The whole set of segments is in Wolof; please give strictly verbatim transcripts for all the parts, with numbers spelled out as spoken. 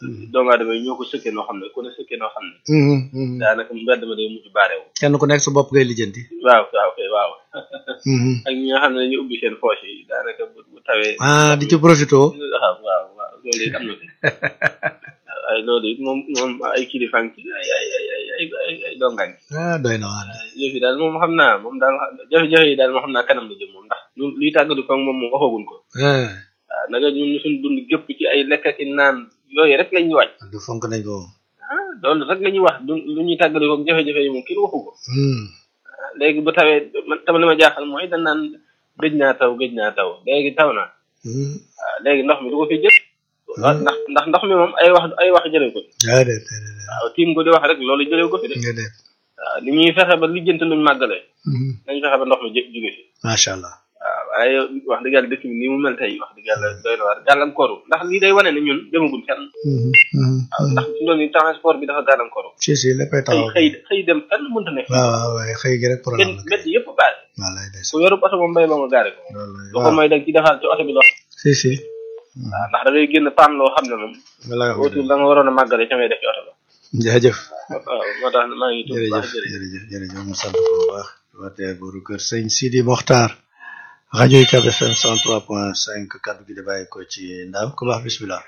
doomu aadama yi ñoo ko sëkkee noo xam ne ku ne sëkkee noo xam ne daanaka mbedd ma day mujj baareewu kenn ku nekk sa bopp ngay lijjanti waaw waaw kay waaw ak ñi nga xam ne dañuy ubbi seen poche yi daanaka bu bu tawee ah di ci profité waaw waaw waaw loolu it am na fi ay loolu it moom moom ay kilifa ngi ci ay ay ay ay ay ay dongañ ah doy na waar yëf yi daal moom xam naa moom daal jafe-jafe yi daal moo xam naa kanam la jëm moom ndax lu luy tàggatu ko moom moom waxaguñ ko waaw naka ñun suñu dund gépp ci ay lekk ak naan yooyu rek la ñuy wàcc du fonk nañ ko ah loolu rek la ñuy wax du lu ñuy tàggatu ko jafe-jafe yi moom kenn waxu ko léegi bu tawee man tam li ma jaaxal mooy dañ naan gëj naa taw gëj naa taw léegi taw na waaw léegi ndox mi du ko fi jël waaw ndax ndax ndox mi moom ay wax ay wax jëlee ko fi waaw tiim ko di wax rek loolu jëlee ko fi de waaw li ñuy fexe ba lijjanti luñ màggale nañ fexe ba ndox mi jë jóge fi macha allah waaw waaye wax dëgg yàlla dëkk bi nii mu mel tey wax dëgg yàlla doy na waar gàllankooru ndax lii day wane ne ñun demaguñ fenn waaw ndax fi doon ni transport bi dafa gàllankooru si si léppay taxaw xëy xëy dem fenn mënta nekk waaw waaw waaye xëy gi rek problème la mbedd yëpp baare wallaay day ku yoru oto moom mbay ba nga gaare ko lu ko mooy dag ci defaat ci oto bi loo si si waaw ndax da ngay génn paan loo xam ne moom autour da nga waroon a màggale ca ngay def ci oto ba jaajëf waaw moo tax maa ngi tudd baax jërëjëf jërëjëf jërëjëf mu sant ko bu baax waatee booru kër sëñ Sidi Mokhtar rajo U C A B F M cent trois point cinq kaddu gi di bàyyi ko ci ndaam ku baax bismillah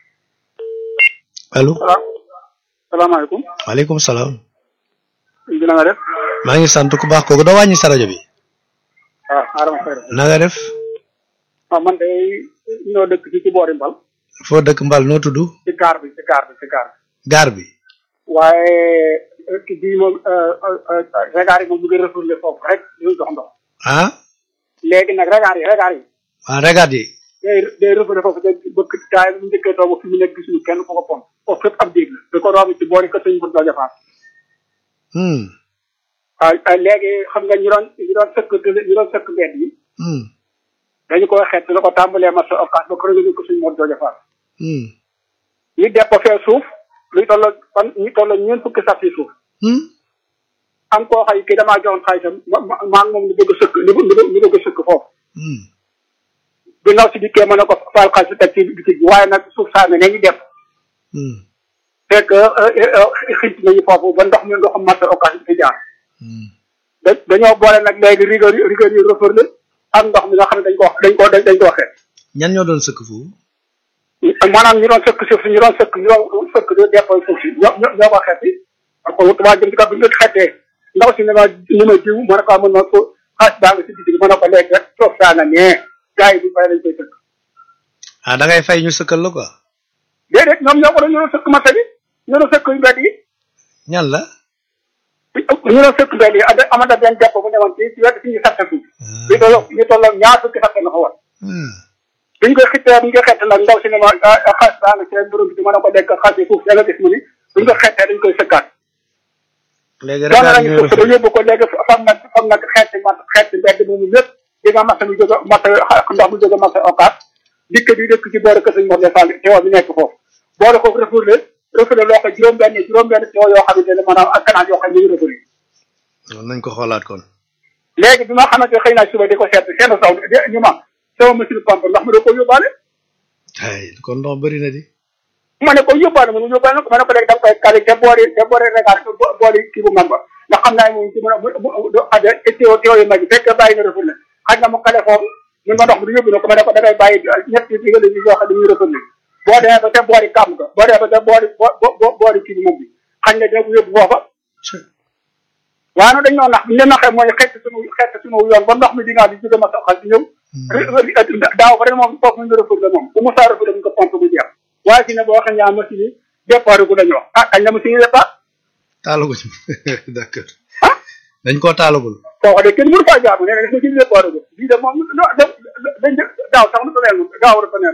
allo salaamaaleykum waaleykum salaam bi na nga def maa ngi sant ku baax kooku doo wàññi sa rajo bi waaw Adama Faye na nga def waaw man day ñoo dëkk ci ci boori mbal foo dëkk mbal noo tudd ci gaar bi ci gaar bi ci gaar gaar bi waaye ki bii moom regaar yi moom mu ngi retourné foofu rek ñu jox ndox ah léegi nag regaar yi regaar yi waaw regaat yi day day retourné foofu day bëgg taay bu njëkkee toog fi mu nekk gisuñu kenn ku ko pon foofu fépp ab dégg la da ko roobi ci boori kër sëñ bur doo jafaat waaw léegi xam nga ñu doon ñu doon sëkk ñu doon sëkk mbedd yi dañu ko xeet la ko tàmbalee marché occas ba kër ko suñ mor jooja faat ñu def ko fee suuf luy tolloo fan ñu tolloo ñeent fukki sat yi suuf am koo xay kii damaa joxoon xaalisam maa ngi moom ñu bëgg a sëkk ñu ñu bëgg a sëkk foofu bi naw si dikkee mën na ko faal xaalis teg ci bitig bi waaye nag suuf saa ne ne ñu def fekk xint nañu foofu ba ndox mi ndoxam marché occas bi fi jaar da dañoo boole nag léegi rigueur rigueur yi referle ak ndox mi nga xam ne dañ ko dañ ko dañ ko waxee ñan ñoo doon sëkk foofu maanaam ñu doon sëkk suuf si ñu doon sëkk ñu doon sëkk di dépôt suuf si ñoo ñoo ko xeeti ak ko tubaab jëm ci kaw bi ñu xeetee ndaw si ne ma ni ma jiw ma ne ko mën ma ko xaas baa nga si digg ma ne ko léegi rek suuf saa nga nee gars yi bu fay dañ koy sëkk ah da ngay fay ñu sëkkal la quoi déedéet ñoom ñoo ko doon ñu doon sëkk marché bi ñu doon sëkk mbedd yi ñan la ñu doon sëkk mbedd yi amata benn dépôt bu demoon ci ci wet fi ñu satte suuf ñu tolloo ñu tolloo ñaar fukki satte na ko war biñ koy xittee biñ koy xettee nag ndaw si ne ma xaas baa nga ci borom bi mën a ko dekk xaas yi foofu da nga gis mu ni buñ ko xettee dañ koy sëkkaat léegi doon nañu suuf ba yóbbu ko léegi fam nag fam nag xeeti ma xeeti mbedd moomu lépp di nga marché mu jóge marché ndox mu jóge marché occas dikk bi dëkk ci boori kër sëñ Mor Fall teewoo bi nekk foofu boole foofu refourlé refourlé loo ko juróom-benn juróom-benn teew yoo xamante ne maanaam ak canal yoo xam ne ñu ngi refourlé nañ ko xoolaat kon léegi bi ma xamante xëy naa suba di ko seet seen saw ñu ma sama machine pompe ndax ma da ko yóbbaale ay kon ndox bëri na di ma ne ko yóbbaale ma ne yóbbaale na ko ma ne ko léegi da nga koy kali te boori te boori regaar boori kii bu mag ba ndax xam naa ne moom ci mën a ade teew teew yu mag yi fekk bàyyi na refourlé xaj na mu kale foofu mun ma ndox mi du yóbbu na ko ma ne ko da ngay bàyyi ñetti digal yi yoo xam ne ñuy refourlé boo demee ba te boori kàmm ga boo demee ba te boori bo boori kii bi moom bi xañ na dina ko yóbbu foofa waaye nag dañ ñoo nax li naxee mooy xeet suñu xeet suñu yoon ba ndox mi dinaa di jóge ma soxal di ñëw daaw ba ren moom foofu ñu refourlé moom bu mu saa refourlé ñu ko pompe bu jeex waaye si ne boo xam ñaa machine yi départ gu dañu wax ah kañ la machine yi départ taalagu ci d'accord ah dañ koo taalagul foofa de kenn mënu faa jaamu nee na def machine yi départ gu lii de moom dañ daaw sax nu toneel daaw war a toneel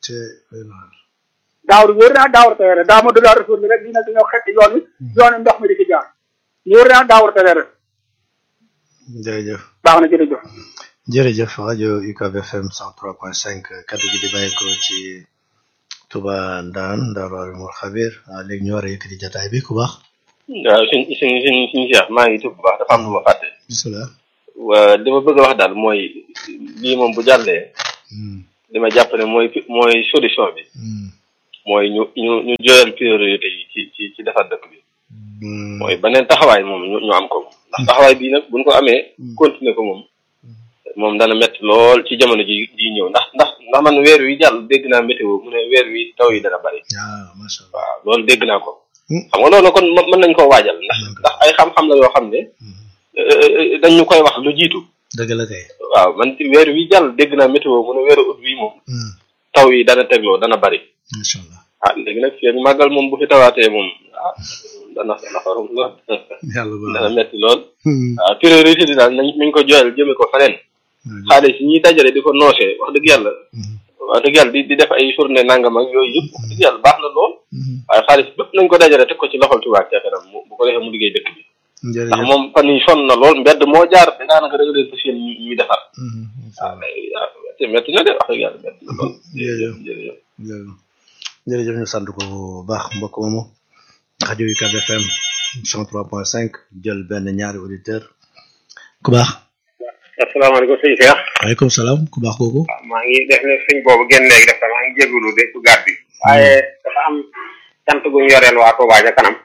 daaw du wóor naa daaw war a toneel daaw ma du laa refourlé rek lii nag dañoo xetti yoon wi yoon wi ndox mi di ci jaar wóor naa daaw war a toneel rek jërëjëf baax na jërëjëf jërëjëf rajo U C A B F M cent trois point cinq kaddu gi di bàyyi ko ci Touba Ndaan Daaru Alimul Xabir léegi ñu war a yëkkati jotaay bi ku baax waaw suñ suñ suñ suñu Cheikh maa ngi tudd bu baax dafa am lu ma fàtte bisimilah waa li ma bëgg a wax daal mooy lii moom bu jàllee li ma jàpp ne mooy mooy solution bi mooy ñu ñu ñu joyal priorité yi ci ci ci defar dëkk bi mooy beneen taxawaay moom ñu ñu am ko ndax taxawaay bii nag buñ ko amee continuer ko moom moom dana métti lool ci jamono ji ji ñëw ndax ndax ndax man weer wi jàll dégg naa météo mu ne weer wi taw yi dana bari waaw loolu dégg naa ko xam nga loolu kon mën nañ koo waajal ndax ndax ay xam-xam la yoo xam ne dañ ñu koy wax lu jiitu dëgg la kay waaw man weer wi jàll dégg naa météo mu ne weeru ut wi moom taw yi dana tegloo dana bari macha allah ah léegi nag fii ak màggal moom bu fi tawaatee moom ah dana dana xorom lool dana metti lool waaw priorité di daal nañ nañ ko joyal jëme ko feneen xaalis yi ñuy dajale di ko noosee wax dëgg yàlla wax dëgg yàlla di di def ay journée nangam ak yooyu yëpp wax dëgg yàlla baax na lool waaye xaalis bépp nañ ko dajale teg ko ci loxol Touba ca kanam bu ko defee mu liggéey dëkk bi ndax moom fan yi sonn na lool mbedd moo jaar daanaka da nga leen fas yéene ñuy defar waaw mais métti na de wax dëgg yàlla métti na lool jërëjëf jërëjëf jërëjëf ñu sant ko bu baax mbokk moomu rajo U C A B F M cent trois point cinq jël benn ñaari auditeur ku baax asalaamaaleykum sëñ Cheikh. waaleykum salaam ku baax kooku. waaw maa ngi def ne sëñ boobu génn léegi def maa ngi jégalu de su gàtt bi. waaye dafa am cant gu ñu yoreel waa Touba ca kanam.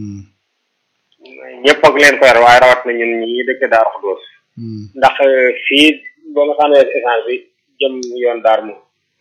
ñëpp ak leen ko yor waaye rawat na ñun ñi dëkk Daaru Xudoos. ndax fii boo ma sànnee essence bi jëm yoon daar moom.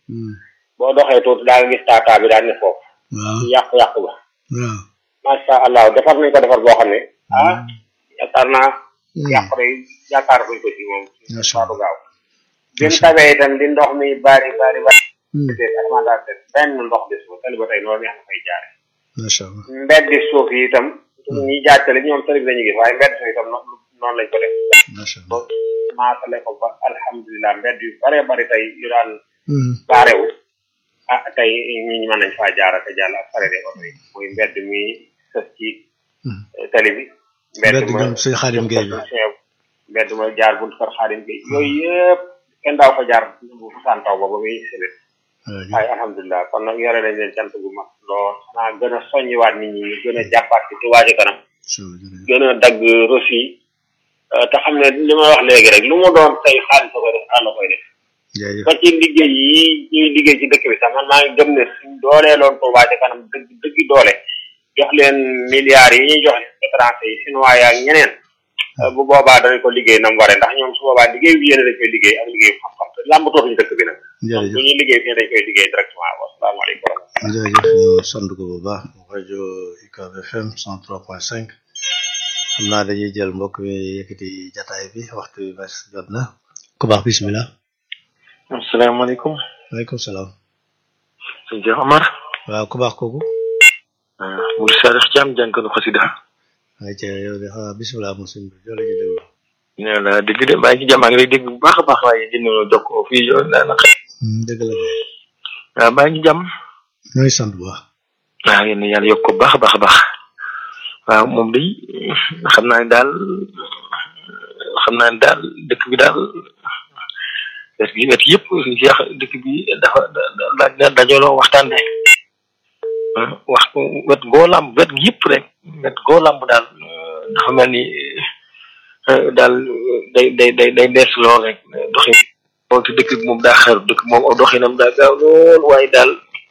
boo doxee tuuti daal gis taataa bi daal ne foofu. waaw yàqu-yàqu ba. waaw macha allah defar nañ ko defar boo xam ne. ah yaakaar naa. yàqu rek yaakaar nañ ko ci moom. macha allah gaaw. bi mu tabee itam di ndox mi bari bari bari. alimentation benn ndox des ko tali ba tey loolu neex na fay jaare. macha allah mbedd suuf yi itam. ñi jaajëfale ñoom tali bi la ñu gis waaye mbedd suuf itam noonu lañ ko def. macha allah maasale ko ba alhamdulilah mbedd yu bare bari tey yu daan. baarewu ah tey ñi ñu mën nañ faa jaar ak jàll ak farede oto yi muy mbedd mi sës ci tali bi. mbedd ñoom suñu Xaadim Gueye bi mbedd ma jaar buntu kër Xaadim Gueye yooyu yëpp kenn daaw fa jaar bu fusaan taw ba ba muy sëbét waaye alhamdulilah kon nag yore nañ leen cant gu mag lool xanaa gën a soññiwaat nit ñi ñu gën a jàppaat ci Touba ca kanam gën a dagg rosi te xam ne li ma wax léegi rek lu mu doon tey xaalis a koy def àll koy def ba ci liggéey yi ñuy liggéey ci dëkk bi sax man maa ngi gëm ne suñ doolee loon Touba ca kanam dëgg dëgg doole jox leen milliards yi ñuy jox étranger yi chinois ak ñeneen bu boobaa danañ ko liggéey nam waree ndax ñoom su boobaa liggéey bi yéene dañ koy liggéey ak liggéey xam-xam te làmbatootuñu dëkk bi nag bu ñuy liggéey fii dañ koy liggéey directement wasalaamaaleykum jërëjëf ñu sant ko bu baax rajo U C A B F M cent trois point cinq xam naa dañuy jël mbokk mi yëkkati jataay bi waxtu bi bes jot na ku baax bismillah asalaamaaleykum waaleykum salaam sëñ Cheikh Omar waaw ku baax kooku Mouride Sadikh Thiam jànkanu xasida ay ca yow de xanaa bismillah mu sëñ bi yow la ñu déglu nee la dégg de maa ngi ci jàmm maa ngi lay dégg bu baax a baax waaye dina jokkoo fii yow naa na dëgg la de waaw maa ngi jàmm ñooy sant bu baax waaw yéen yàlla yokk ko baax a baax a baax waaw moom day xam naa ne daal xam naa ne daal dëkk bi daal wet gi wet yëpp suñu seex dëkk bi dafa da dajaloo waxtaan ne wax wet goo làmb wet gi yëpp rek wet goo làmb daal dafa mel ni daal day day day day dees lool rek doxin lool te dëkk bi moom daa xeer dëkk moom aw doxinam daa gaaw lool waaye daal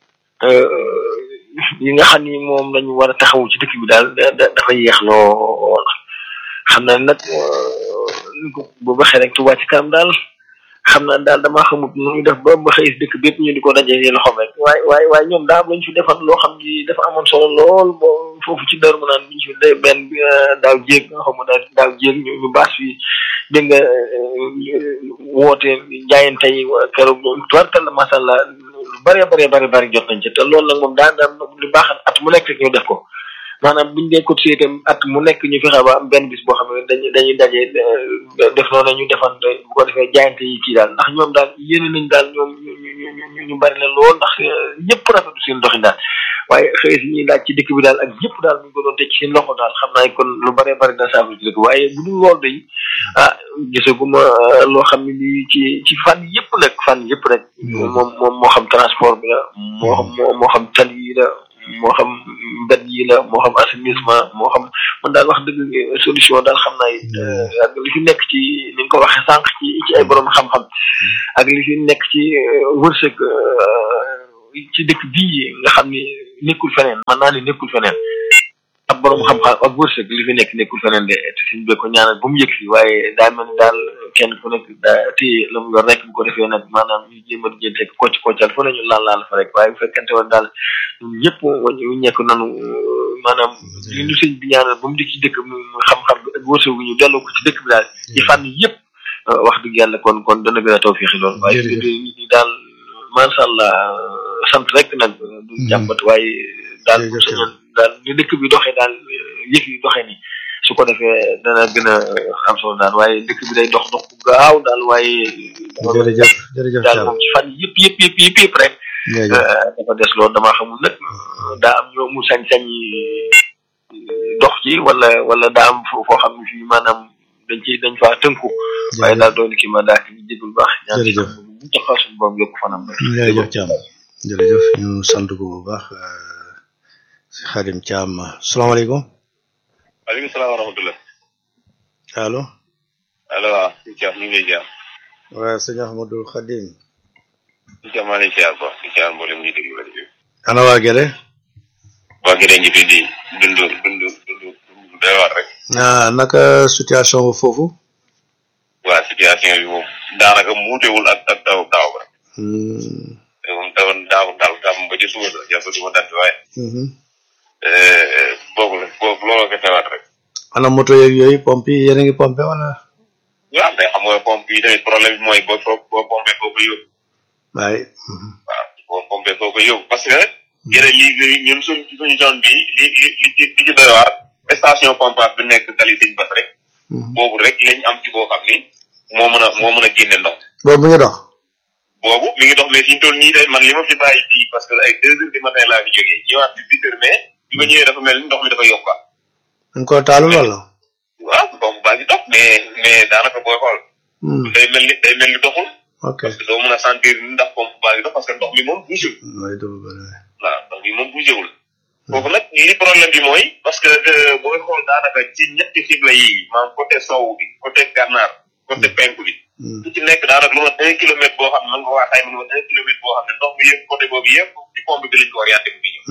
yi nga xam ni moom lañu war a taxawu ci dëkk bi daal dafa yéex lool xam naa nag bu baxee rek Touba ci kanam daal xam naa daal damaa xamut nu ñu def ba ba xëy dëkk bépp ñu di ko dajee loxoom rek waaye waaye waaye ñoom daa am lañu fi defar loo xam ni dafa amoon solo lool bo foofu ci dër mu naan bi ñu fi day benn daaw jéeg nga xam daal daaw jéeg ñu ñu baas fi dégg nga woote jaayante yi keroog tuwarkal masha Allah lu bëree bëree bëri bëri jot nañ ci te loolu nag moom daan daan lu baax at mu nekk rek ñu def ko maanaam buñu dee cotisé itam at mu nekk ñu fexe ba am benn bis boo xam ne dañuy dañuy dajee def noonu ñu defan bu ko defee jaayante yi kii daal ndax ñoom daal yéene nañ daal ñoom ñu ñu ñu bari la lool ndax ñëpp rafetlu seen doxin daal waaye xëy si ñuy laaj ci dëkk bi daal ak ñëpp daal bu ñu ko doon teg ci seen loxo daal xam naa kon lu bëree bëri na saabu ci dëkk waaye bu dul loolu day ah gisaguma loo xam ne lii ci ci fànn yëpp nag fànn yëpp rek moom moom moo xam transport bi la moo xam moo xam tali yi la moo xam mbedd yi la moo xam assainissement moo xam man daal wax dëgg solution daal xam naa ak li fi nekk ci ni nga ko waxee sànq ci ci ay borom xam-xam ak li fi nekk ci wërsëg ci dëkk bii nga xam ni nekkul feneen man naa ni nekkul feneen ab borom xam-xam ak wërsëg li fi nekk nekkul feneen de te suñ bee ko ñaanal ba mu yëg fi waaye daa mel ni daal kenn ku nekk daa téye la mu yor rek bu ko defee nag maanaam ñu jéem a di jënte kocc koccal fa la ñu laal laal fa rek waaye bu fekkente woon daal ñun ñëpp wañu ñekk nanu maanaam li ñu sëñ bi ñaanal ba mu di ci dëkk mu xam-xam bi ak wërsëg bi ñu delloo ko ci dëkk bi daal ci fànn yëpp wax dëgg yàlla kon kon dana gën a taw fiixi loolu waaye nit ñi daal macha allah sant rek nag du jàmbat waaye daal bu sañoon daal ni dëkk bi doxee daal yëf yi doxee ni su ko defee dana gën a am solo daal waaye dëkk bi day dox dox bu gaaw daal waaye jërëjëf jërëjëf daal moom ci fan yëpp yëpp yëpp yëpp yëpp rek dafa des loolu damaa xamul nag daa am ñoo mu sañ-sañ dox ci wala wala daa am foo xam ne fii maanaam dañ ci dañ faa tënku waaye daal doon ki ma daal di jégul baax ñaan ci bu taxaw suñu borom yokk fanam rek jërëjëf Thiam jërëjëf ñu sant ko bu baax si Khadim Thiam salaamaaleykum waaleykum salaam wa rahmatulah allo allo waaw sëñ Thiam ñu ngi lay jaar waaw sëñ Ahmadou Khadim sëñ Thiam maa ngi lay jaar quoi sëñ Thiam mboolem ñuy déglu rajo bi ana waa Gere waa Gere ngi fi di dund dund dund day war rek ah naka situation bu foofu waa situation bi moom daanaka muutewul ak ak daaw daaw ba moom daaw daaw daaw daaw ba ci suba sax jàpp duma dant waaye boobu la boobu looloo ko teewaat rek ana moto yeeg yooyu pompe yi yéen a ngi pompe wala waaw mais xam nga pompe yi tamit problème bi mooy boo boo pompe foo ko yóbbu waaye waaw boo pompe foo ko yóbbu parce que yéen li ñun suñ suñu zone bi li li li ci li ci doy waar station pompage bi nekk tali Sëñ Bass rek boobu rek lañ am ci boo xam ni moo mën a moo mën a génne ndox boobu mi ngi dox boobu mi ngi dox mais fi ñu toll nii day man li ma fi bàyyi fii parce que ay deux heures du matin laa fi jógee ñëwaat fi huit heures mais bi ma ñëwee dafa mel ni ndox mi dafa yokk dañ ko taalul wala waaw pompe baa ngi dox mais mais daanaka booy xool day mel ni day mel ni doxul ok parce que doo mën a sentir ndax pompe baa ngi dox parce que ndox mi moom bougé wul mooy dëgg ba waaw ndox mi moom bougé wul foofu nag li problème bi mooy parce que booy xool daanaka ci ñetti xibla yi maanaam côté sow bi côté gànnaar côté penku bi su ci nekk daanaka lu ma un kilomètre boo xam ne mën nga waa xayma lu ma un kilomètre boo xam ne ndox mi yëpp côté boobu yëpp ci pompe bi lañ ko orienté bu ñëw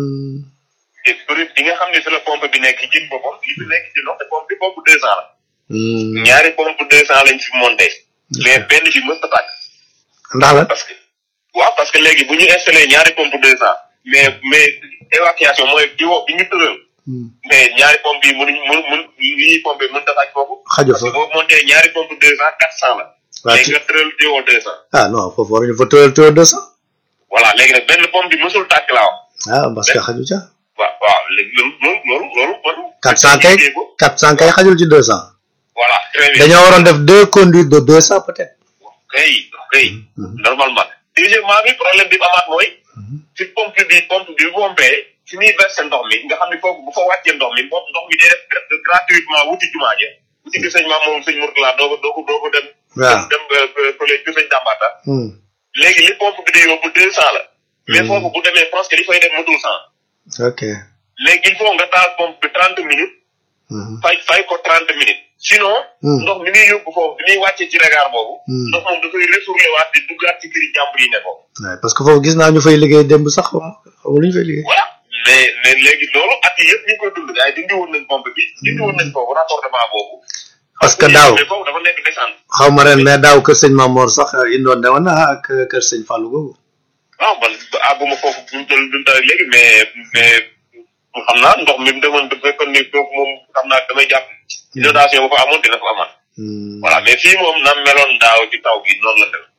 te bëri bi nga xam ne fi la pompe bi nekk ci boppam li fi nekk ci ndox te pompe bi pompe deux cent la ñaari pompe deux cent lañ fi monté mais benn fi mës a tàkk ndax la parce que waaw parce que léegi bu ñu installé ñaari pompe deux cent mais mais évacuation mooy di wo bi ñu tëral mais ñaari pompe yi mënuñ mën mën li ñuy pompe mën ta xaj foofu xaju parce fa que boo monté ñaari pompe deux cent quatre cent la léegi nga tëral di woo deux cent ah non foofu waruñu fa tëral tëral deux cent voilà léegi nag benn pompe bi mësul tàkk laa wax ah parce que xaju ca waaw waaw léegi loolu loolu loolu loolu quatre cent kay quatre cent kay xajul ci deux cent voilà très bien dañoo waroon def deux conduites de deux cent peut-être kay kay normalement deuxièmement bi problème bi amaat mooy ci pompe bi pompe bi bu pompee fi muy versé ndox mi nga xam ne foofu bu fa wàccee ndox mi moom ndox mi day def gratuitement wuti jumaa ja wuti gi sëñ maam moom sëñ Mourtala doo ko doo ko doo ko dem waaw dem collège bi sëñ Dambata léegi li pompe bi di yóbbu deux cent la mais foofu bu demee presque li fay def mu dul cent ok léegi il faut nga taal pompe bi trente minutes fay fay ko trente minutes sinon ndox mi muy yóbbu foofu bi muy wàccee ci regard boobu ndox moom dafay retourné waat di duggaat ci këri jàmbur yi ne ko waaw parce que foofu gis naa ñu fay liggéey démb sax xaw ma lu ñu fay liggéey voilà mais mais léegi loolu at yi yëpp ñu ngi koy dund gars yi dindi woon nañ pompe bi dindi woon nañ foofu raccordement boobu parce que daaw foofu dafa nekk descente xaw ma ren mais daaw kër sëñ Mamor sax indoon ne woon na ak kër sëñ Fallou googu waaw man àgguma foofu buñu toll duñ taw léegi mais mais xam naa ndox mi demoon ba fekkoon ni foofu moom xam naa damay jàpp inondation bu fa amoon dina fa amaat voilà mais fii moom na meloon daaw ci taw gi noonu la dem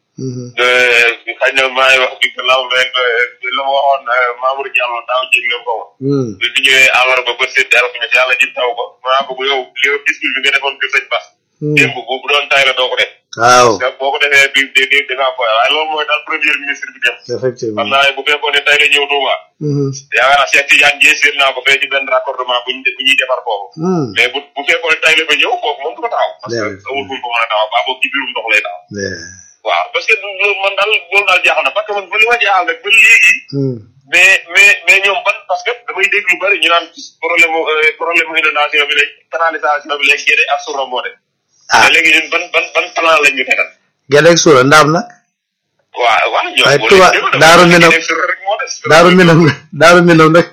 xëy na maa ngi wax bi law rek la ma waxoon Mamour Diallo daaw jég la ko wax di ñëwee alors ba ba sédd alxames yàlla ji taw ba maa ko bu yow li discours bi nga defoon kër sëñ Bass démb bu bu doon tay la doo ko def waaw parce que boo ko defee di di di di nga foy waaye loolu mooy daal premier ministre bi dem effectivement xam naa ne bu fekkoon ne tay la ñëw Touba yaakaar naa Cheikh Tidiane Dièye séen naa ko fee ci benn raccordement bu ñu bu ñuy defar foofu mais bu bu fekkoon ne tay la ba ñëw foofu moom du ko taxaw parce que amul fu ko mën a taxaw baa boobu ci biirum ndox lay taxaw waaw parce que loolu man daal loolu daal jaaxal na parce que man ba li ma jaaxal rek ba léegi mais mais mais ñoom ban parce que damay dégg lu bari ñu naan problème problème inondation bi léegi canalisation bi léegi Guédé ak Soura moo de ah léegi ñun ban ban ban plan lañ ñu tegal Guédé ak Soura ndaam nag waaw waaw ñoom waaye Touba Daaru Minam Daaru Minam Daaru Minam nag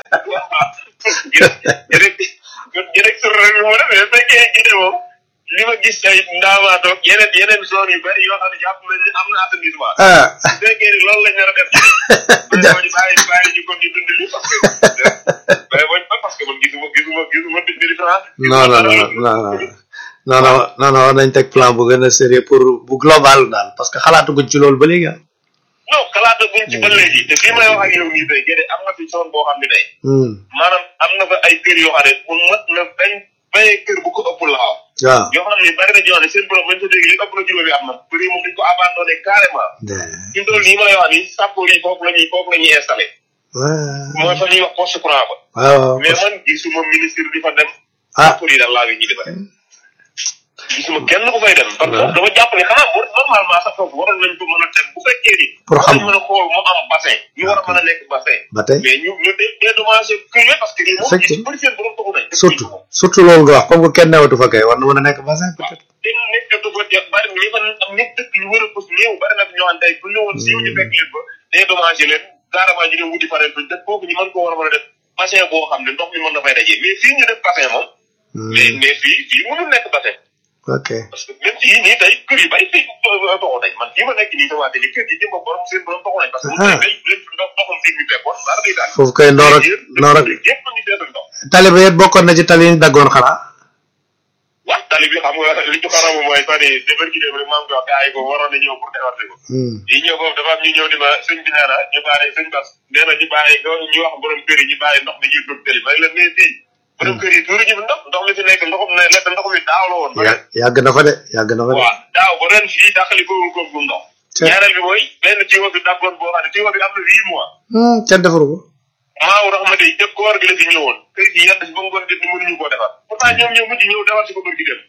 jërëjëf jërëjëf sur rek moo def mais fekkee gine moom li ma gis ay ndaamaatoog yeneen yeneen zone yu bari yoo xam ne jàpp nañ ne am na assainissement. ah su fekkee ni loolu lañ nar a def vraiment ñu bàyyi bàyyi ñu kon ñu dund li parce que mais bañ ba parce que man gisuma gisuma gisuma différence. non non non non non non non non war nañ teg plan bu gën a sérieux pour bu global daal parce que xalaatuguñ ci loolu ba léegi ah. non xalaataguñ ci ba léegi te fii may wax ak yow nii tey gerte am na fi zone boo xam ne tey. maanaam am na fa ay kër yoo xam ne bu mat na bañ bayee kër bu ko ëpp laaw. waaw yoo xam ne bari na ñoo xam ne seen borom bañ sa dégg li ëpp na juróomi am na kër yi moom dañ ko abandonné carrément. fi mu toll nii ma lay wax nii sappoor yi foofu la ñuy foofu la ñuy installé. mooy fa ñuy wax poste courant ba. waaw mais man gisuma ministre di fa dem. ah sappoor yi daal laa ngi ñuy di fa dem. gisuma kenn ku fay dem. parce que dama jàpp ne xanaa boo normalement sax foofu waroon nañ ko mën a dem bu fekkee ni. pour xam mën a xool mu am bassin. ñu war a mën a nekk bassin. ba tey mais ñu ñu dé dédommagé curé parce que lii moom ñu bëri seen borom taxu nañ. surtout surtout loolu nga wax comme que kenn newatu fa kay war na mën a nekk bassin peut-être. te nit jotu fa jeex bari li fa am nit dëkk yu wër a pos néew bari na fi ñoo xam tey bu ñëwoon siiw ñu fekk leen ba dédommagé leen carrément ñu dem wuti fareen ba dëkk foofu ñu mën ko war a mën a def bassin boo xam ne ndox mi mën na fay dajee mais fii ñu def bassin moom. mais mais fii fii mënul nekk bassin. ok parce que même fii nii tey kër yi bari fii toxu nañ man fii ma nekk nii sama tey kër yi jëm borom seen borom toxu nañ parce que mu tey lépp ndox ndoxam fii mi fekkoon dara day daal foofu kay noor ak noor ak yëpp ñu feesal ndox tali ba yet bokkoon na ci tali yi ñu daggoon xanaa waaw tali bi xam nga li ci xaramu mooy fan yi débar ki dem rek maa ngi koy wax gars yi ko waroon na ñëw pour defarte ko yi ñëw foofu dafa am ñu ñëw ni ma sëñ bi nee na ñu bàyyi sëñ Bass nee na ñu bàyyi ñu wax borom kër yi ñu bàyyi ndox mi ñuy dugg tali may la mais fii borom kër yi tuuri ñu ndox ndox mi fi nekk ndoxum ne lekk ndox mi daaw la woon yàgg na fa de yàgg na fa de waaw daaw ba ren fii dàqali foofu ko bu ndox ñaareel bi mooy benn tiwo bi daggoon boo xam ne tiwo bi am na huit mois kenn defaru ko maaw raxmate yi jëpp koor gi la fi ñëwoon kër gi yàlla si ba ngoon dit ni mënuñu koo defar pourtant ñoom ñoo mujj ñëw defar si ko bër gi dem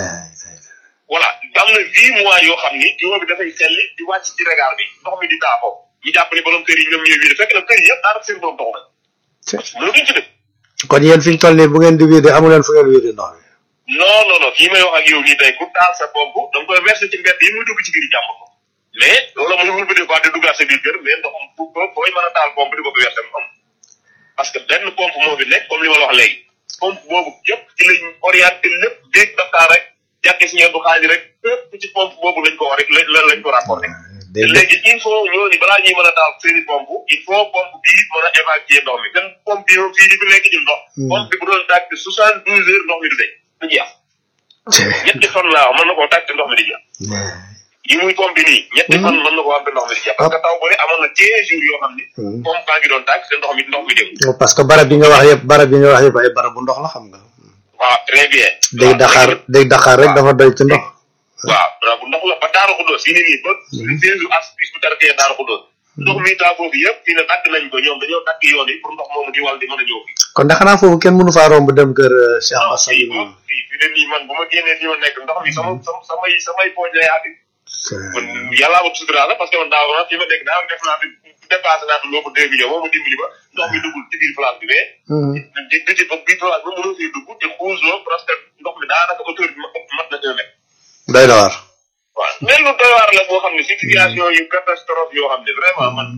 voilà am na huit mois yoo xam ni tiwo bi dafay selli di wàcc ci regard bi ndox mi di taafoo ñu jàpp ni borom kër yi ñoom ñooy wiide fekk na kër yi yëpp daanaka seen borom taxu nañ mënu duñ ci def kon yéen fi ñu toll nii bu ngeen di wiide amu leen fu ngeen wiide ndox mi non non non fii may wax ak yow nii tey ku taal sa pompe da nga koy verser ci mbedd yi muy dugg ci biir jàmm ko mais loolu mooy wul ba des fois di duggaat sa biir kër mais ndoxam fu booy mën a taal pompe di ko ko verser mu am parce que benn pompe moo fi nekk comme li ma la wax léegi pompe boobu yëpp ci lañ orienté lépp déeg daftaa rek jàkke si ñeent bu xaaji rek fépp ci pompe boobu lañ ko wax rek lañ lañ ko raccordé léegi il faut ñooñu balaa ñuy mën a taal seeni pompe il faut pompe bii mën a évacuer ndox mi kenn pompe bi moom fii di fi nekk ci ndox pompe bi bu doon tàkk soixante douze heures ndox mi du day du jeex ñetti fan laa wax mën na koo tàkk ndox mi di jeex yi muy pompe bi nii ñetti fan mën na koo am te ndox mi di jeex parce que taw bëri amoon na quinze jours yoo xam ne pompe baa ngi doon tàkk te ndox mi ndox mi dem parce que barab bi nga wax yëpp barab bi nga wax yëpp ay barab bu ndox la xam nga waaw très bien day daxaar day daxaar rek dafa doy ci ndox waaw bu ndox la ba Daaru Xuddoos fii ne nii ba seize jours aspis bu tarkee Daaru Xuddoos ndox mi taa foofu yëpp fii ne tàgg nañ ko ñoom dañoo tàgg yoon yi pour ndox moomu di wal di mën a ñëw fii kon de xanaa foofu kenn mënu faa romb dem kër Cheikh Bass fii fii ne nii man bu ma génnee nii ma nekk ndox mi sama sama samay samay pooj lay àgg kon yàllaa ma sutura la parce que man daaw na fi ma nekk daaw def naa fi dépassé naa fi loobu deux millions moo ma dimbali ba ndox mi duggul ci biir place bi mais di di ci biir place bi mënoo fii dugg te xuusoo presque ndox mi daanaka hauteur bi mat na un mètre doy na waar waaw mais lu doy waar la boo xam ne situation yu catastrophe yoo xam ne vraiment man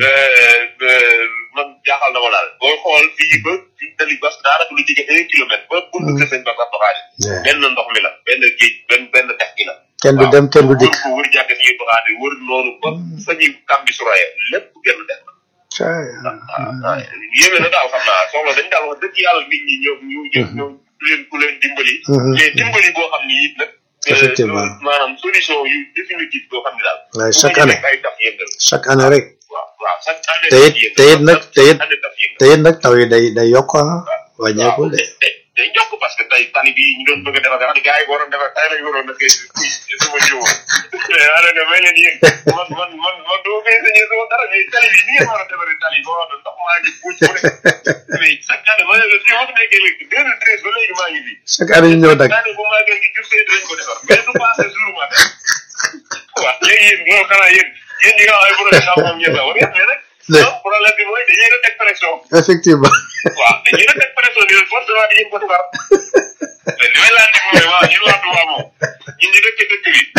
man jaaxal na ma daal booy xool fii ba fii dali bas daanaka lu jege un kilomètre ba buntu kër sëñ Bass Abdoulaye benn ndox mi la benn géej benn benn dex gi la kenn du dem kenn du dikk wër ko wër jàkk si Abdoulaye wër noonu ba sañuy kambi suraye lépp genn def na yéeme na daal xam naa soxla dañ daal wax dëgg yàlla nit ñi ñoom ñu ñoom leen ku leen dimbali mais dimbali boo xam ni it nag effectivement maanaam solution yu définitive boo xam ne daal waaye chaque année ay taf yëngal chaque année rek waaw waaw chaque année te it te it nag te it te it nag taw yi day day yokk ah wàññeekul de day yokk parce que tey tali bi ñu doon bëgg a defar nga gars yi waroon defar tey lañ waroon def sama ñëw ana nga may leen yéen man man man man doo fee sañee sama dara mais tali bi ni ngeen war a defaree tali boo xam ne ndox maa ngi buuj bu ne mais chaque année ma ne la fii wax nekkee léegi deux mille treize ba léegi maa ngi fi chaque année ñu ñëw dag année bu maa ngi jur see dinañ ko defar mais du passé jour ma def waaw léegi yéen loolu xanaa yéen yéen ñi nga xam ay problème xam moom ñëpp la war mais rek problème bi mooy dañuy rek teg pression effectivement waaw dañuy rek teg pression di leen forcément di ngeen ko defar li may laaj mooy waaw ñun waa Touba moom ñun ñu dëkk dëkk bi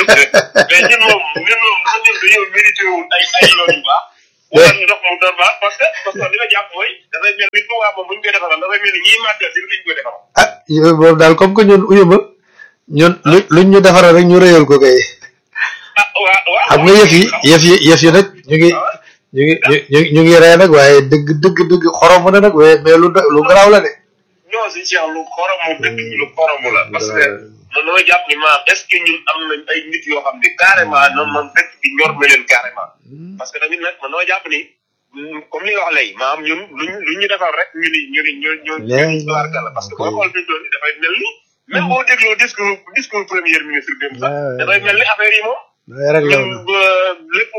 mais ñun moom ñun moom ñun dañoo mérité wul ay ay yoon yu baax wala ndox mu doon baax parce que parce que li ma jàpp mooy dafay mel ni Touba moom bu ñu koy defaral dafay mel ni ñiy màggal si lañ koy defaral. ah yooyu boobu daal comme que ñun uyuma ñun lu luñ ñu defaral rek ñu rëyal ko kay. ah waaw waaw xam nga yëf yi yëf yi yëf yi nag ñu ngi ñu ngi ñu ngi ñu ngi rey nag waaye dëgg dëgg dëgg xorom na nag mais mais lu lu garaaw la de. non si Cheikh lu xoromu dëgg lu xoromu la parce que man dama jàpp ni maam est ce que ñun am nañ ay nit yoo xam ne carrément noonu man dëkk bi ñor na leen carrément parce que tamit nag man dama jàpp ni comme li nga wax léegi maam ñun luñ luñ ñu defal rek ñu ni ñu ni ñu ñu ñu tubaarkàlla parce que boo xool fi doon dafay mel ni même boo dégloo discours discours premier ministre dem sax dafay mel ni affaire yi moom ñun lépp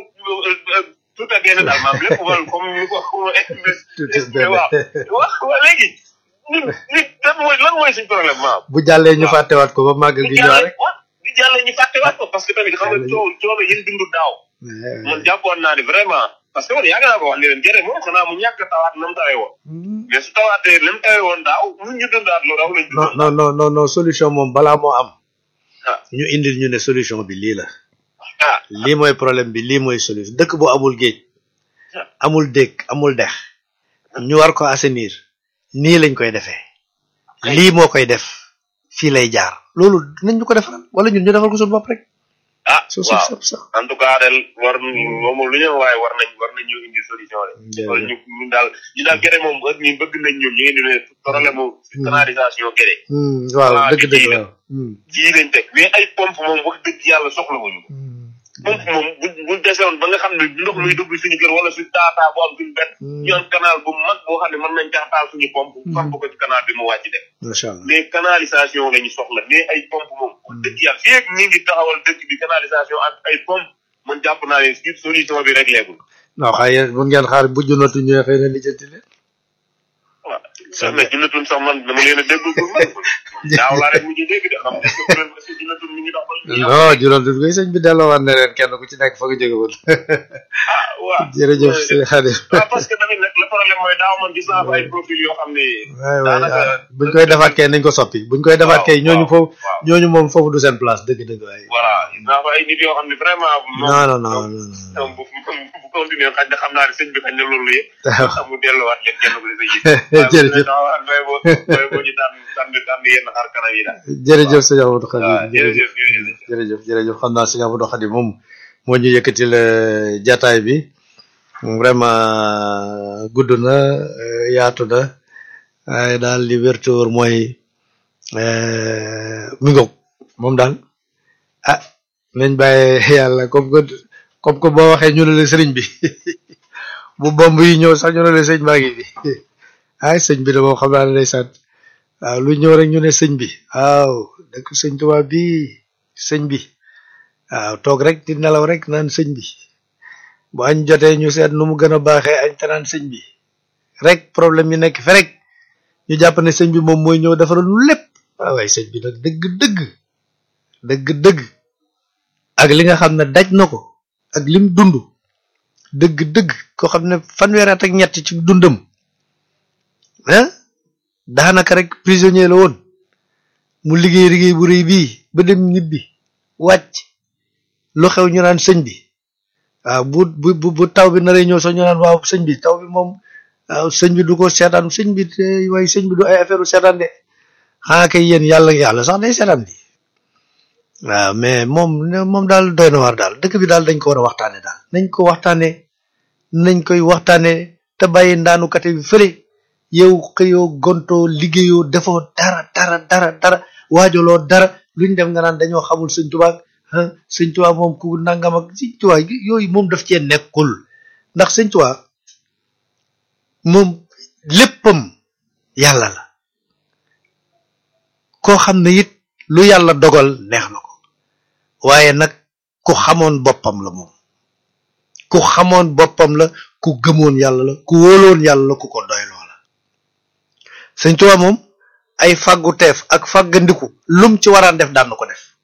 tout à bien daal maam lépp wal comme ni ko expliqué waaw waaw léegi ñun nit lan mooy lan mooy suñu problème maam. bu jàllee ñu fàttewaat ko ba màggal gi ñëwaat rek. bu jàllee ñu fàttewaat ko parce que tamit xam nga coow coono yéen dundu daaw. man jàppoon naa ni vraiment parce que man yàgg naa ko wax ne leen jërë moom xanaa mu ñàkk a tawaat na mu tawee woon. mais su tawaatee na mu tawee woon daaw ñun ñu dundaat lu raw lañ. non non non non non solution moom balaa moo am. ñu indil ñu ne solution bi lii la. ah lii mooy problème bi lii mooy solution dëkk bu amul géej. amul dëkk amul dex. ñu war ko assainir. nii lañ koy defee lii moo koy def fii lay jaar loolu dinañ ñu ko defaral wala ñun ñu defal ko suñu bopp rek. ah waaw en tout cas daal war moom lu ñu waaye war nañ war nañ ñu indi solution rek. wala ñu ñu daal ñu daal gerte moom ñu bëgg nañ ñun ñu indi ne problème mu canalisation gerte. waaw dëgg dëgg waaw. ji lañ teg mais ay pompe moom wax dëgg yàlla soxla wuñu pompe moom bu bu desewoon ba nga xam ne ndox muy dugg suñu kër wala suñu taataa bu am suñu benn ñu am canal bu mag boo xam ne mën nañ caa taal suñu pompe pompe ko ci canal bi mu wàcc dem macha allah mais canalisation la ñu soxla mais ay pompe moom wax dëgg yàlla fii ak ñi ngi taxawal dëkk bi canalisation ak ay pompe man jàpp naa ne solution bi rek léegul non xëy mun ngeen xaar bu junatu ñëwee xëy na lijjanti leen waaw sax na junatun sax man dama leen a déggul pour man daaw laa rek mu ci dégg de xam ne que junatun mi ngi dox ba non junatu koy sëñ bi delloowaat ne leen kenn ku ci nekk fa nga jóge woon ah waaw jërëjëf sëñ Xaadim waaw parce que tamit nag le problème mooy daaw man gis naa fa ay profil yoo xam ne waay waay buñ koy defaat kay nañ ko soppi buñ koy defaat kay ñooñu foofu ñooñu moom foofu du seen place dëgg dëgg waay voilà gis naa fa ay nit yoo xam ne vraiment non non non non bu bu continuer xañ na xam naa ne sëñ bi xañ na loolu yëpp amu delluwaat leen kenn ku li sa jërëjëf boo boo ñu tànn tànn tànn yenn xar kanam yi daal jërëjëf sëñ Amadou Khadim jërëjëf jërëjëf jërëjëf xam naa sëñ Amadou Khadim moom moo ñu yëkkati la jataay bi vraiment gudd na yaatu na waaye daal li wér te wóor mooy mi ngoog moom daal ah nañ bàyyi yàlla comme que comme que boo waxee ñu ne la sëriñ bi bu bomb yi ñëw sax ñu ne la sëñ baa ngi bi ay sëñ bi de moom xam naa ne day sant waaw lu ñëw rek ñu ne sëñ bi waaw dëkk sëñ Tuubaa bi sëñ bi waaw toog rek di nelaw rek naan sëñ bi bu añ jotee ñu seet nu mu gën a baaxee añ te naan sëñ bi rek problème yi nekk fe rek ñu jàpp ne sëñ bi moom mooy ñëw defaral lu lépp waaw waaye sëñ bi nag dëgg dëgg dëgg dëgg ak li nga xam ne daj na ko ak lim dund dëgg dëgg koo xam ne fanweeri at ak ñett ci dundam ah daanaka rek prisonnier la woon mu liggéey liggéey bu rëy bii ba dem ñibbi wàcc lu xew ñu naan sëñ bi waaw bu bu bu taw bi naree ñëw sax ñu naan waaw sëñ bi taw bi moom waaw sëñ bi du ko seetaan sëñ bi waaye sëñ bi du ay affaire u seetaan de xanaa kay yéen yàlla yàlla sax day seetaan di waaw mais moom moom daal doy na waar daal dëkk bi daal dañ ko war a waxtaane daal nañ ko waxtaane nañ koy waxtaane te bàyyi ndaanukate bi fële yow xëyoo gontoo liggéeyoo defoo dara dara dara dara waajaloo dara luñ dem nga naan dañoo xamul sëñ Tuubaa ah sëñ Tuubaa moom ku nangam ak sëñ Tuubaa yooyu moom daf cee nekkul ndax sëñ Tuubaa moom léppam yàlla la koo xam ne it lu yàlla dogal neex na ko waaye nag ku xamoon boppam la moom ku xamoon boppam la ku gëmoon yàlla la ku wóoloon yàlla la ku ko doyloo la sëñ Tuubaa moom ay fàggu teef ak fàggandiku lum ci waraan def daan na ko def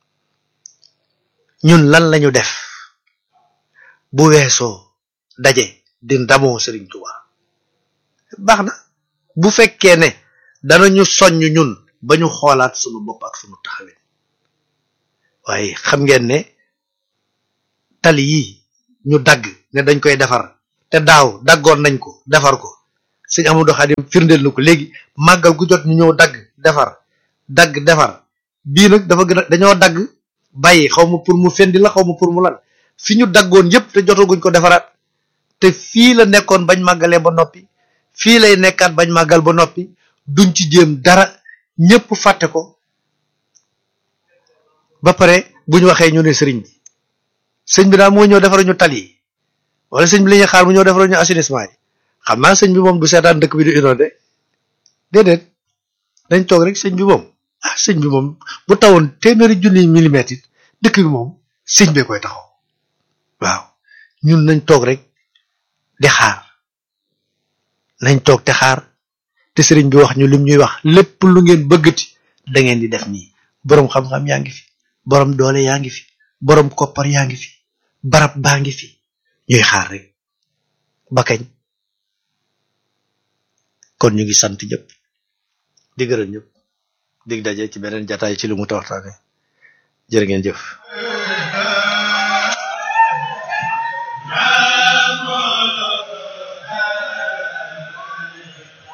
ñun lan lañu def bu weesoo daje di ndamoo Sëriñ Tuubaa baax na bu fekkee ne danañu soññ ñun ba ñu xoolaat sunu bopp ak sunu taxawin waaye xam ngeen ne tali yi ñu dagg ne dañ koy defar te daaw daggoon nañ ko defar ko sëñ Amadou Khadim firndeel na ko léegi màggal gu jot ñu ñëw dagg defar dagg defar bii nag dafa gën a dañoo dagg bàyyi xaw ma pour mu fendi la xaw ma pour mu lan fi ñu daggoon yépp te jotaguñ ko defaraat te fii la nekkoon bañ màggalee ba noppi fii lay nekkaat bañ màggal ba noppi duñ ci jéem dara ñépp fàtte ko ba pare bu ñu waxee ñu ne sëriñ bi sëñ bi daal moo ñëw defar ñu tali yi wala sëñ bi la ñuy xaar mu ñëw defar ñu assainissement yi xam naa sëñ bi moom du seetaan dëkk bi du inondé déedéet dañ toog rek sëñ bi moom ah sëñ bi moom bu tawoon téeméeri junni millimètres it dëkk bi moom sëñ bee koy taxaw waaw ñun nañ toog rek di xaar nañ toog te xaar te sëriñ bi wax ñu lim ñuy wax lépp lu ngeen bëggati da ngeen di def nii boroom xam-xam yaa ngi fi boroom doole yaa ngi fi boroom koppar yaa ngi fi barab baa ngi fi ñuy xaar rek ba kañ kon ñu ngi sant ñëpp di gërëm ñëpp dig daje ci beneen jataay ci lu mu ta waxtaane jërë ngeen jëf